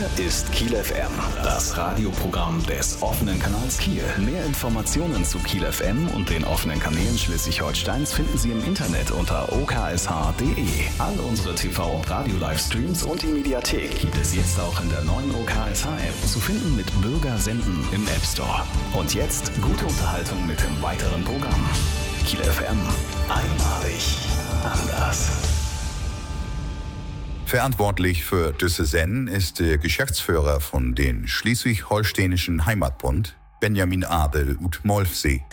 Hier ist Kiel FM, das Radioprogramm des offenen Kanals Kiel. Mehr Informationen zu Kiel FM und den offenen Kanälen Schleswig-Holsteins finden Sie im Internet unter oksh.de. All unsere TV- und Radio-Livestreams und die Mediathek gibt es jetzt auch in der neuen OKSH-App zu finden mit Bürgersenden im App Store. Und jetzt gute Unterhaltung mit dem weiteren Programm. Kiel FM, einmalig anders. Verantwortlich für diese Sendung ist der Geschäftsführer von den Schleswig-Holsteinischen Heimatbund, Benjamin Abel ut Molfsee.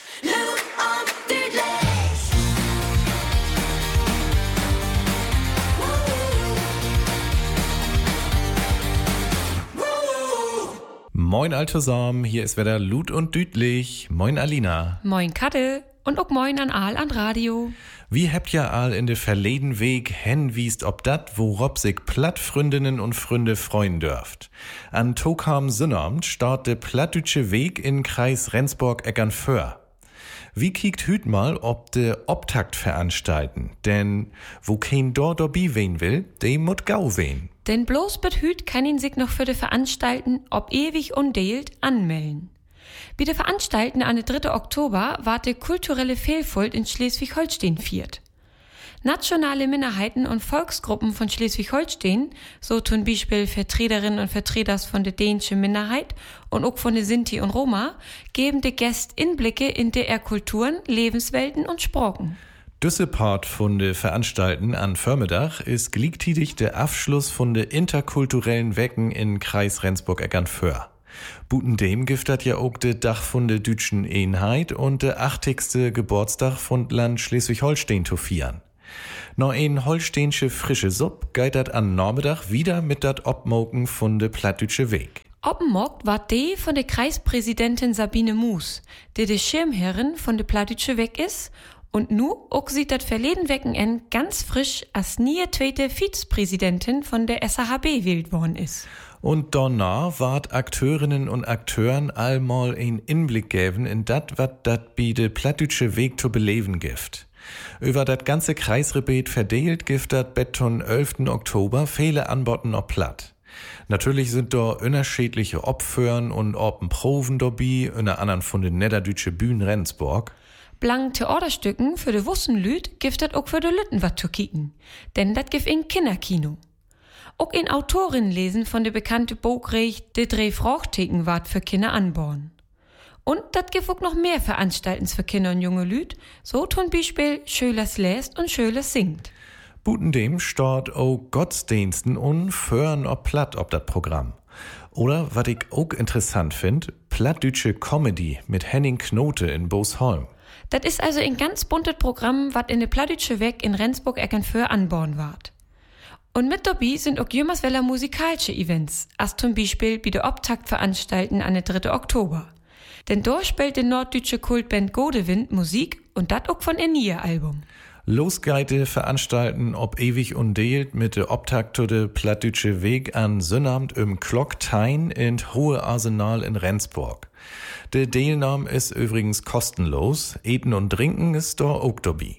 Moin Altosam, hier ist wieder Lut und Dütlich. Moin Alina. Moin Kattel und auch moin an Aal an Radio. Wie habt ja all in de verleden Weg henwiest ob dat, worop sich Plattfründinnen und Fründe freuen dürft. An Tokam Sünnamt start de Plattdütsche Weg in Kreis Rendsburg-Eckernföhr. Wie kiekt hüt mal, ob de Optakt veranstalten? Denn wo kein dort dabei wen will, dem mut gau wen. Denn bloß bet hüt kann ihn sich noch für de Veranstalten, ob ewig und deelt, anmelden. Bei de Veranstalten an de 3. Oktober ward de kulturelle Vielfalt in Schleswig-Holstein viert. Nationale Minderheiten und Volksgruppen von Schleswig-Holstein, so zum Beispiel Vertreterinnen und Vertreters von der dänischen Minderheit und auch von der Sinti und Roma, geben de Gäst Inblicke in der Kulturen, Lebenswelten und Sprachen. Düsse Part von de Veranstalten an Vormittag ist gleichzeitig der Abschluss von de interkulturellen Wecken in Kreis Rendsburg-Eckernföhr. Buten dem giftet ja auch de Dach von de Dütschen Einheit und de 80. Geburtstag von Land Schleswig-Holstein zu feiern. Noch ein holsteinsche frische Supp geht dat an Nachmittag wieder mit dat Obmoken von de Plattdütsche Weg. Obmokt war de von der Kreispräsidentin Sabine Mus, die de Schirmherrin von de Plattdütsche Weg ist und nu auch sieht dat verleden Wochenende ganz frisch als nie zweite Vizepräsidentin von der SAHB wählt worden ist. Und danach ward Akteurinnen und Akteuren allmal ein Inblick geben in dat, wat dat bi de Plattdütsche Weg zu beleben gift. Über dat ganze Kreisgebiet verdeelt gift dat Beton 11. Oktober viele Anboten ob Platt. Natürlich sind da unterschiedliche Opfern und Open Proven dabei, unter anderem von den Niederdütsche Bühnen Rendsburg. Blank Theaterstücken für de Wussenlüd gift dat auch für de Lütten wat zu kicken. Denn dat gift in Kinderkino. Auch in Autorin lesen von der bekannte Bogrecht de drei Frauchteken ward für Kinder anborn. Und dat gibt auch noch mehr Veranstaltens für Kinder und junge Lüd, so zum Beispiel Schölers läst und Schölers singt. Buten dem start auch Gottesdiensten und Föhren ob Platt ob dat Programm. Oder, wat ich auch interessant find, Plattdütsche Comedy mit Henning Knote in Bosholm. Dat ist also ein ganz buntes Programm, wat in de Plattdütsche Weg in Rendsburg-Eckernföhr anborn ward. Und mit dabei sind auch jümmersweller musikalische Events, als zum Beispiel bei der Optaktveranstalten an der 3. Oktober. Denn dort spielt die norddeutsche Kultband Godewind Musik und dat auch von ihr nie Album. Losgeite veranstalten ob ewig und deelt mit der Optakt zu de Plattdütsche Weg an Sünnamt im Klocktein in Hohe Arsenal in Rendsburg. De Deelnahme ist übrigens kostenlos, Eten und Trinken ist da auch dabei.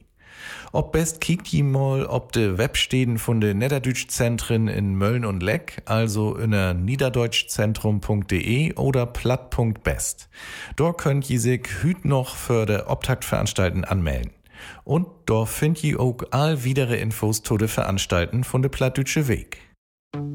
Ob best kiekt je mal ob de Websteden von de Niederdütsch-Zentren in Mölln und Leck, also in der niederdeutschzentrum.de oder platt.best. Dort könnt je sich hüt noch für de Optaktveranstalten anmelden. Und dort findt je auch all widere Infos zu de Veranstalten von de Plattdütsche Weg.